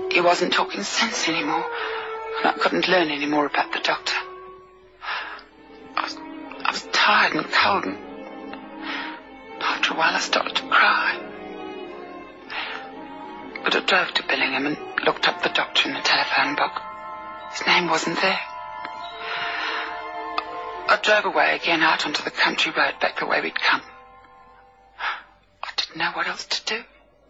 He wasn't talking sense anymore, and I couldn't learn any more about the doctor. I was tired and cold, and after a while I started to cry. But I drove to Billingham and looked up the doctor in the telephone book. His name wasn't there. I drove away again out onto the country road back the way we'd come. I didn't know what else to do.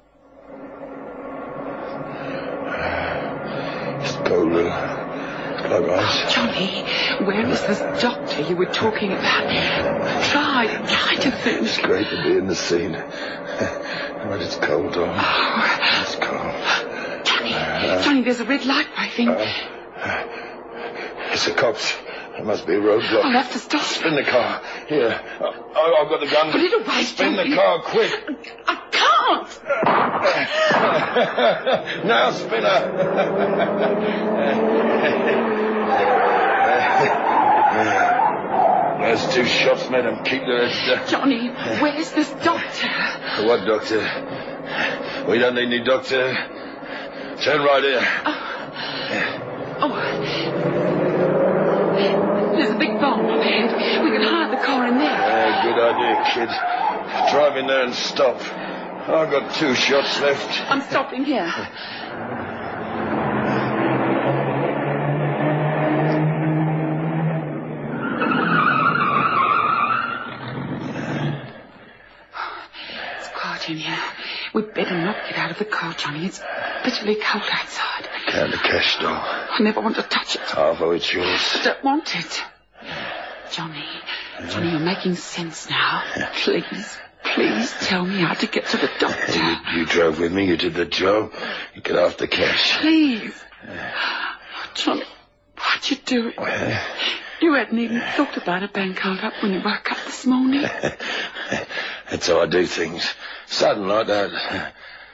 It's cold, little. Close. Johnny, where is this doctor you were talking about? Try to think. It's great to be in the scene. But it's cold, darling. Oh. It's cold. Johnny, there's a red light waving. It's the cops. There must be a roadblock. I'll have to stop. Spin the car. Here. I've got the gun. Put it away, Spin Johnny. the car, quick. I can't. Now, spinner. Those 2 shots made them keep their heads down. Johnny, where's this doctor? What doctor? We don't need any doctor. Turn right here. There's a big barn up ahead. We can hide the car in there. Good idea, kid. Drive in there and stop. I've got 2 shots left. I'm stopping here. It's quiet in here. We'd better not get out of the car, Johnny. It's bitterly cold outside. Count the cash, doll. I never want to touch it. Half it's yours. I don't want it. Johnny, you're making sense now. Please tell me how to get to the doctor. You drove with me. You did the job. You get off the cash. Please. Johnny, why'd you do it? You hadn't even thought about a bank hold up when you woke up this morning. That's how I do things. Sudden like that.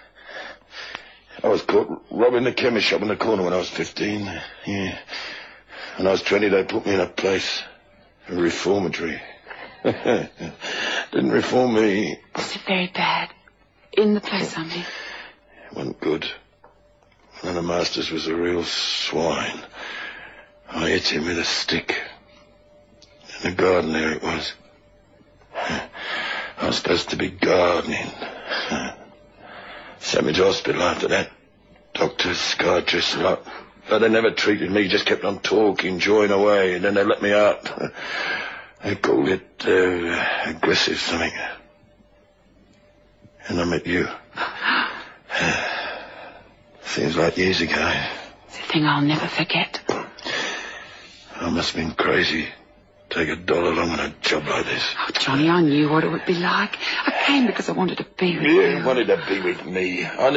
I was caught robbing the chemist shop in the corner when I was 15. Yeah. When I was 20, they put me in a place. A reformatory. Didn't reform me. Was it very bad? In the place, I mean? It wasn't good. One of the masters was a real swine. I hit him with a stick. In the garden there it was. I was supposed to be gardening. Sent me to hospital after that. Doctors, psychiatrists, and lot. But they never treated me, just kept on talking, jawing away, and then they let me out. They called it aggressive something. And I met you. Seems like years ago. It's a thing I'll never forget. I must have been crazy. Take $1 along on a job like this. Oh, Johnny, I knew what it would be like. I came because I wanted to be with you. You wanted to be with me. I